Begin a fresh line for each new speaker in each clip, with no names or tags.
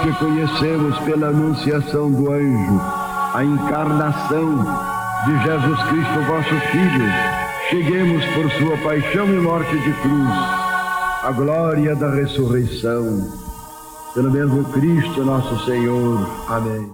que conhecemos pela anunciação do anjo, a encarnação de Jesus Cristo, vosso Filho, cheguemos por sua paixão e morte de cruz, à glória da ressurreição. Pelo mesmo Cristo nosso Senhor. Amém.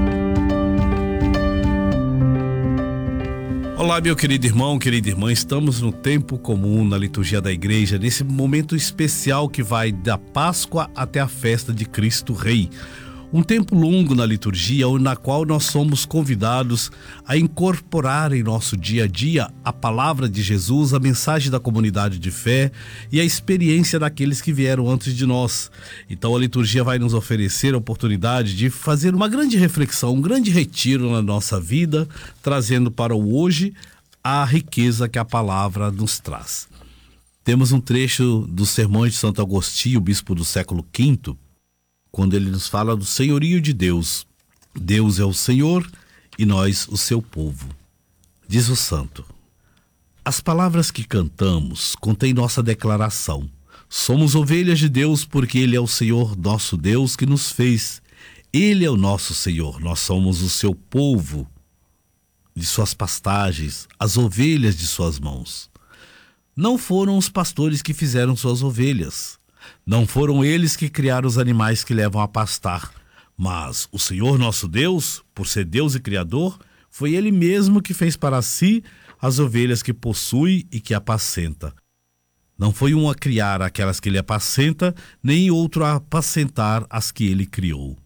Olá, meu querido irmão, querida irmã, estamos no tempo comum na liturgia da igreja, nesse momento especial que vai da Páscoa até a festa de Cristo Rei. Um tempo longo na liturgia, na qual nós somos convidados a incorporar em nosso dia a dia a palavra de Jesus, a mensagem da comunidade de fé e a experiência daqueles que vieram antes de nós. Então a liturgia vai nos oferecer a oportunidade de fazer uma grande reflexão, um grande retiro na nossa vida, trazendo para o hoje a riqueza que a palavra nos traz. Temos um trecho dos Sermões de Santo Agostinho, bispo do século V, quando ele nos fala do senhorio de Deus. Deus é o Senhor e nós o seu povo. Diz o santo: as palavras que cantamos contêm nossa declaração. Somos ovelhas de Deus porque Ele é o Senhor nosso Deus que nos fez. Ele é o nosso Senhor, nós somos o seu povo, de suas pastagens, as ovelhas de suas mãos. Não foram os pastores que fizeram suas ovelhas. Não foram eles que criaram os animais que levam a pastar, mas o Senhor nosso Deus, por ser Deus e Criador, foi Ele mesmo que fez para si as ovelhas que possui e que apacenta. Não foi um a criar aquelas que Ele apacenta, nem outro a apacentar as que Ele criou.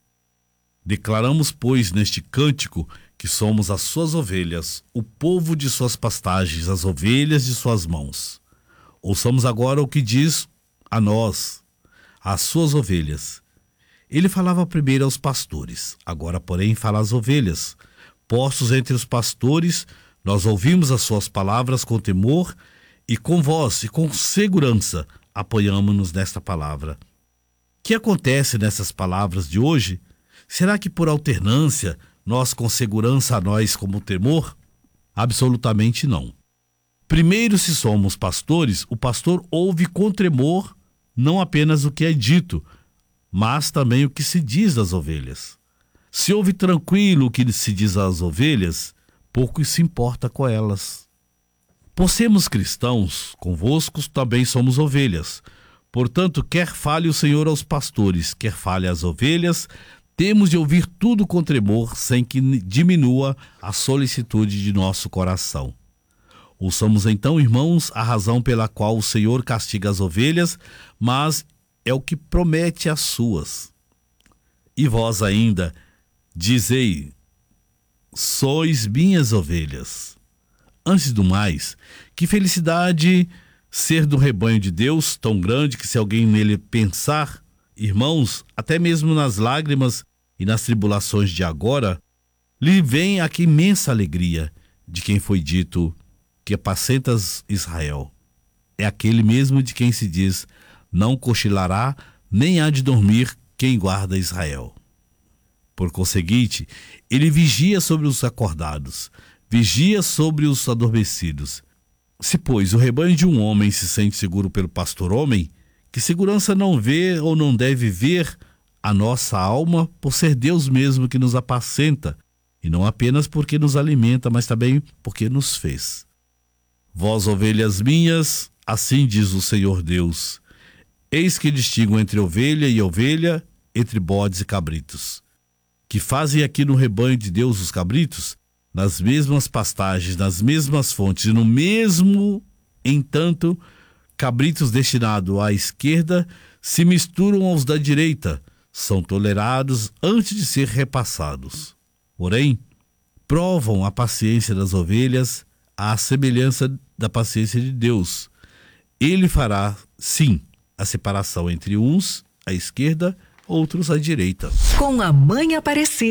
Declaramos, pois, neste cântico que somos as suas ovelhas, o povo de suas pastagens, as ovelhas de suas mãos. Ouçamos agora o que diz a nós, as suas ovelhas. Ele falava primeiro aos pastores, agora, porém, fala às ovelhas. Postos entre os pastores, nós ouvimos as suas palavras com temor e com voz e com segurança apoiamo-nos nesta palavra. O que acontece nessas palavras de hoje? Será que por alternância, nós com segurança, a nós como temor? Absolutamente não. Primeiro, se somos pastores, o pastor ouve com tremor não apenas o que é dito, mas também o que se diz das ovelhas. Se ouve tranquilo o que se diz às ovelhas, pouco se importa com elas. Por sermos cristãos, convosco também somos ovelhas. Portanto, quer fale o Senhor aos pastores, quer fale às ovelhas, temos de ouvir tudo com tremor, sem que diminua a solicitude de nosso coração. Ouçamos então, irmãos, a razão pela qual o Senhor castiga as ovelhas, mas é o que promete as suas. E vós ainda, dizei, sois minhas ovelhas. Antes do mais, que felicidade ser do rebanho de Deus, tão grande que se alguém nele pensar, irmãos, até mesmo nas lágrimas e nas tribulações de agora, lhe vem a que imensa alegria de quem foi dito que apacentas Israel. É aquele mesmo de quem se diz, não cochilará, nem há de dormir quem guarda Israel. Por conseguinte, ele vigia sobre os acordados, vigia sobre os adormecidos. Se, pois, o rebanho de um homem se sente seguro pelo pastor homem, que segurança não vê ou não deve ver a nossa alma por ser Deus mesmo que nos apacenta, e não apenas porque nos alimenta, mas também porque nos fez. Vós, ovelhas minhas, assim diz o Senhor Deus, eis que distingo entre ovelha e ovelha, entre bodes e cabritos. Que fazem aqui no rebanho de Deus os cabritos? Nas mesmas pastagens, nas mesmas fontes e no mesmo, entanto, cabritos destinados à esquerda se misturam aos da direita, são tolerados antes de ser repassados. Porém, provam a paciência das ovelhas à semelhança da paciência de Deus. Ele fará, sim, a separação entre uns à esquerda, outros à direita.
Com a Mãe Aparecida.